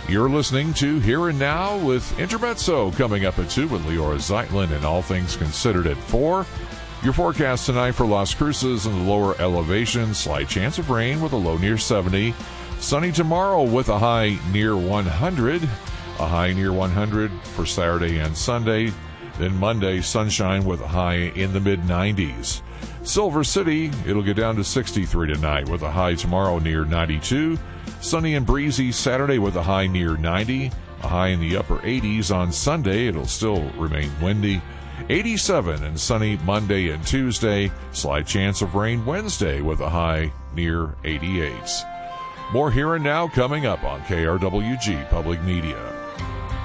You're listening to Here and Now with Intermezzo coming up at 2 with Leora Zeitlin and All Things Considered at 4. Your forecast tonight for Las Cruces and the lower elevation. Slight chance of rain with a low near 70. Sunny tomorrow with a high near 100. A high near 100 for Saturday and Sunday. Then Monday, sunshine with a high in the mid-90s. Silver City, it'll get down to 63 tonight with a high tomorrow near 92. Sunny and breezy Saturday with a high near 90. A high in the upper 80s on Sunday. It'll still remain windy. 87 and sunny Monday and Tuesday. Slight chance of rain Wednesday with a high near 88. More Here and Now coming up on KRWG Public Media.